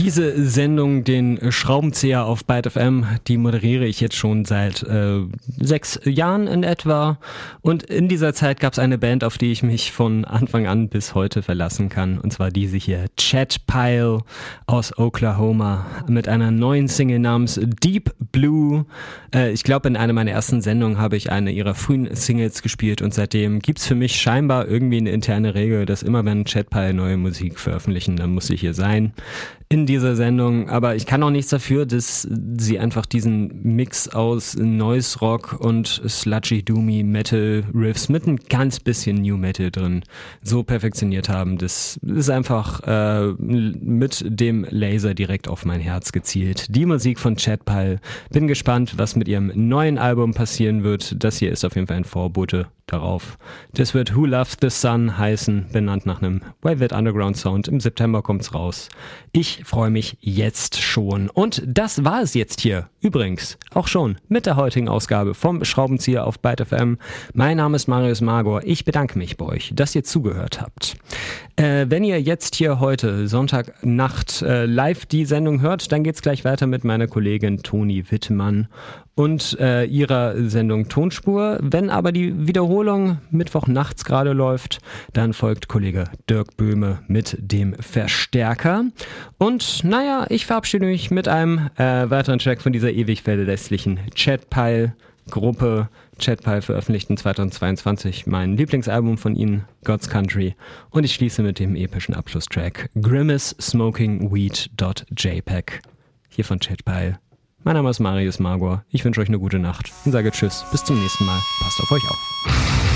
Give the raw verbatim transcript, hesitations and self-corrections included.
Diese Sendung, den Schraubenzieher auf Byte F M, die moderiere ich jetzt schon seit äh, sechs Jahren in etwa. Und in dieser Zeit gab es eine Band, auf die ich mich von Anfang an bis heute verlassen kann. Und zwar diese hier, Chet Pile aus Oklahoma, mit einer neuen Single namens Deep Blue. Äh, ich glaube, in einer meiner ersten Sendungen habe ich eine ihrer frühen Singles gespielt und seitdem gibt es für mich scheinbar irgendwie eine interne Regel, dass immer wenn Chet Pile neue Musik veröffentlichen, dann muss ich hier sein in dieser Sendung, aber ich kann auch nichts dafür, dass sie einfach diesen Mix aus Noise Rock und Sludgy Doomy Metal Riffs mit ein ganz bisschen New Metal drin so perfektioniert haben. Das ist einfach äh, mit dem Laser direkt auf mein Herz gezielt. Die Musik von Chet Pile. Bin gespannt, was mit ihrem neuen Album passieren wird. Das hier ist auf jeden Fall ein Vorbote darauf. Das wird Who Loves the Sun heißen, benannt nach einem Velvet Underground Sound. Im September kommt's raus. Ich freue mich jetzt schon. Und das war es jetzt hier. Übrigens, auch schon mit der heutigen Ausgabe vom Schraubenzieher auf Byte F M. Mein Name ist Marius Magor. Ich bedanke mich bei euch, dass ihr zugehört habt. Äh, wenn ihr jetzt hier heute, Sonntagnacht, äh, live die Sendung hört, dann geht's gleich weiter mit meiner Kollegin Toni Wittmann und äh, ihrer Sendung Tonspur. Wenn aber die Wiederholung Mittwochnachts gerade läuft, dann folgt Kollege Dirk Böhme mit dem Verstärker. Und naja, ich verabschiede mich mit einem äh, weiteren Track von dieser ewig verlässlichen Chet Pile Gruppe. Chet Pile veröffentlichten zweitausendzweiundzwanzig mein Lieblingsalbum von ihnen, God's Country. Und ich schließe mit dem epischen Abschlusstrack Grimace Smoking Weed .jpg. Hier von Chet Pile. Mein Name ist Marius Magor. Ich wünsche euch eine gute Nacht und sage Tschüss. Bis zum nächsten Mal. Passt auf euch auf.